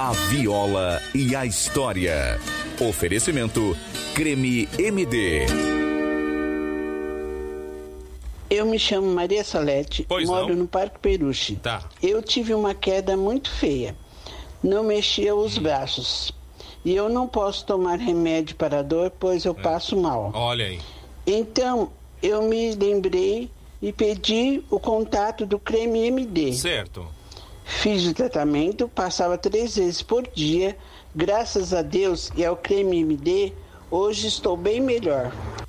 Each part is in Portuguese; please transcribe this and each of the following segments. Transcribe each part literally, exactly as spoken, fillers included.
A viola e a história. Oferecimento Creme M D. Eu me chamo Maria Salete, Pois moro não. no Parque Peruche. Tá. Eu tive uma queda muito feia. Não mexia os braços. E eu não posso tomar remédio para a dor, pois eu passo mal. Olha aí. Então, eu me lembrei e pedi o contato do Creme M D. Certo. Fiz o tratamento, passava três vezes por dia. Graças a Deus e ao Creme M D, hoje estou bem melhor.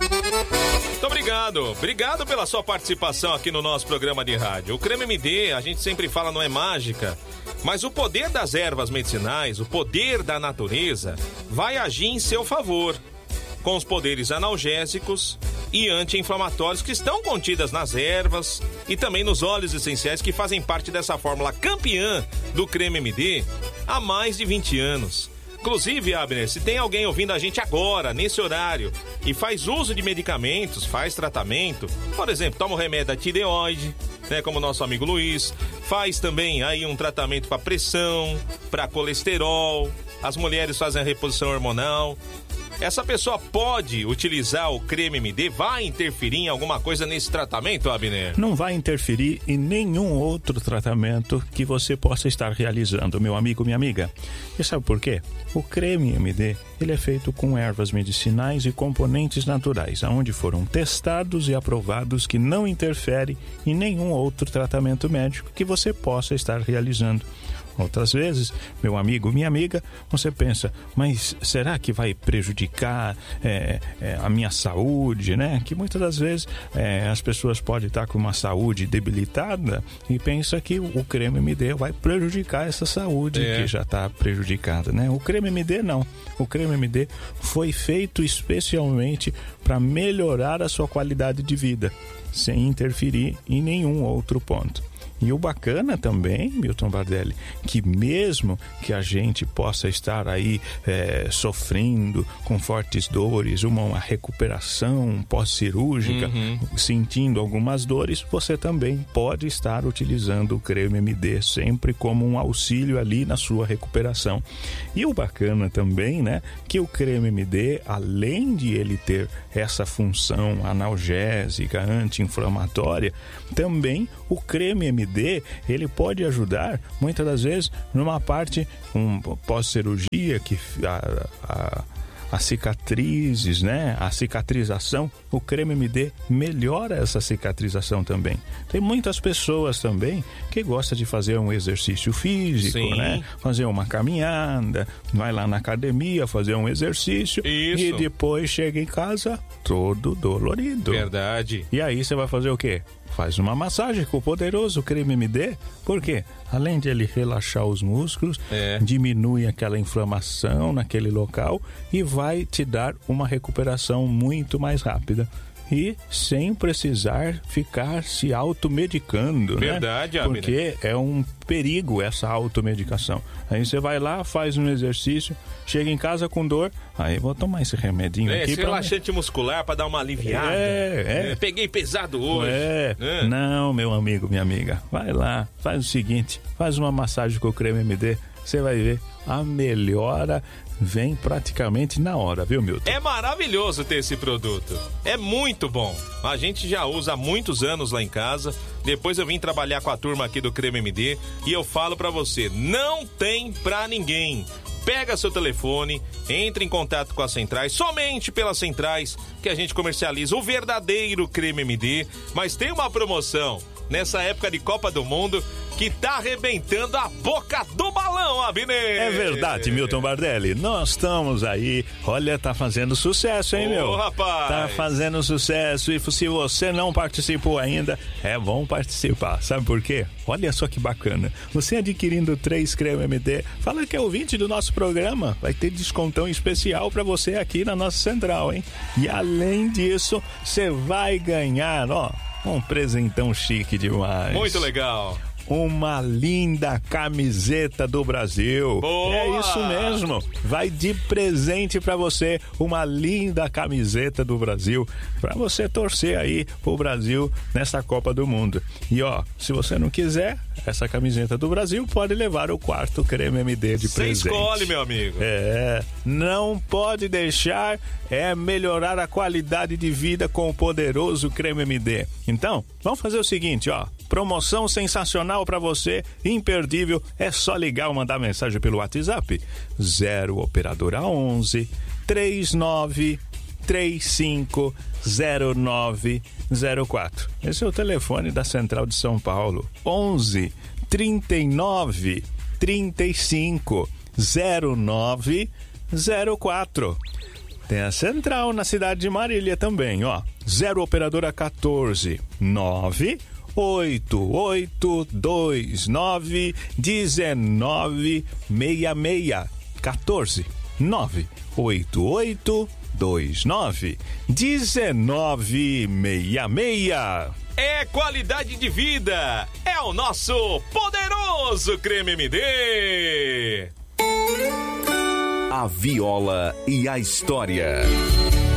Muito obrigado. Obrigado pela sua participação aqui no nosso programa de rádio. O Creme M D, a gente sempre fala, não é mágica, mas o poder das ervas medicinais, o poder da natureza, vai agir em seu favor, com os poderes analgésicos e anti-inflamatórios que estão contidas nas ervas e também nos óleos essenciais que fazem parte dessa fórmula campeã do Creme M D há mais de vinte anos. Inclusive, Abner, se tem alguém ouvindo a gente agora, nesse horário, e faz uso de medicamentos, faz tratamento, por exemplo, toma o remédio da tireoide, né, como o nosso amigo Luiz, faz também aí um tratamento para pressão, para colesterol, as mulheres fazem a reposição hormonal. Essa pessoa pode utilizar o Creme M D? Vai interferir em alguma coisa nesse tratamento, Abner? Não vai interferir em nenhum outro tratamento que você possa estar realizando, meu amigo, minha amiga. E sabe por quê? O Creme M D, ele é feito com ervas medicinais e componentes naturais, onde foram testados e aprovados que não interfere em nenhum outro tratamento médico que você possa estar realizando. Outras vezes, meu amigo, minha amiga, você pensa, mas será que vai prejudicar é, é, a minha saúde, né? Que muitas das vezes é, as pessoas podem estar com uma saúde debilitada e pensa que o Creme M D vai prejudicar essa saúde é. que já está prejudicada, né? O Creme M D não. O Creme M D foi feito especialmente para melhorar a sua qualidade de vida, sem interferir em nenhum outro ponto. E o bacana também, Milton Bardelli, que mesmo que a gente possa estar aí é, sofrendo com fortes dores, uma, uma recuperação pós-cirúrgica, uhum. sentindo algumas dores, você também pode estar utilizando o Creme M D sempre como um auxílio ali na sua recuperação. E o bacana também, né, que o Creme M D, além de ele ter essa função analgésica, anti-inflamatória, também o Creme M D, ele pode ajudar muitas das vezes numa parte um, pós-cirurgia que a, a, as cicatrizes, né? A cicatrização, o Creme M D melhora essa cicatrização também. Tem muitas pessoas também que gostam de fazer um exercício físico, Sim. né? Fazer uma caminhada, vai lá na academia fazer um exercício. Isso. E depois chega em casa todo dolorido. Verdade. E aí você vai fazer o quê? Faz uma massagem com o poderoso Creme M D, porque além de ele relaxar os músculos, é. diminui aquela inflamação naquele local e vai te dar uma recuperação muito mais rápida. E sem precisar ficar se automedicando, Verdade, né? Porque é um perigo essa automedicação. Aí você vai lá, faz um exercício, chega em casa com dor, aí vou tomar esse remedinho é, aqui. Esse relaxante pra... muscular pra dar uma aliviada. É, é. é peguei pesado hoje. É. é. Não, meu amigo, minha amiga, vai lá, faz o seguinte, faz uma massagem com o Creme M D, você vai ver, a melhora vem praticamente na hora, viu, Milton? É maravilhoso ter esse produto. É muito bom. A gente já usa há muitos anos lá em casa. Depois eu vim trabalhar com a turma aqui do Creme M D e eu falo pra você, não tem pra ninguém. Pega seu telefone, entre em contato com as centrais, somente pelas centrais que a gente comercializa o verdadeiro Creme M D, mas tem uma promoção nessa época de Copa do Mundo que tá arrebentando a boca do balão, Abner. É verdade, Milton Bardelli. Nós estamos aí. Olha, tá fazendo sucesso, hein, Ô, meu? rapaz. Tá fazendo sucesso. E se você não participou ainda, é bom participar. Sabe por quê? Olha só que bacana. Você adquirindo três Creme M D, fala que é ouvinte do nosso programa. Vai ter descontão especial pra você aqui na nossa central, hein? E além disso, você vai ganhar, ó, um presentão chique demais. Muito legal. uma linda camiseta do Brasil. Boa! É isso mesmo. Vai de presente pra você uma linda camiseta do Brasil pra você torcer aí pro Brasil nessa Copa do Mundo. E ó, se você não quiser essa camiseta do Brasil, pode levar o quarto Creme M D de Cê presente. Você escolhe, meu amigo. É, não pode deixar é melhorar a qualidade de vida com o poderoso Creme M D. Então, vamos fazer o seguinte, ó. Promoção sensacional pra você, imperdível. É só ligar ou mandar mensagem pelo WhatsApp. zero operadora onze, trinta e nove, trinta e cinco, zero nove zero quatro. Esse é o telefone da Central de São Paulo. onze, trinta e nove, trinta e cinco, zero nove zero quatro. Tem a Central na cidade de Marília também, ó. zero operadora quatorze, nove oito oito dois nove um nove seis seis. quatorze, nove oito oito dois nove um nove seis seis. É qualidade de vida. É o nosso poderoso Creme M D. A viola e a história.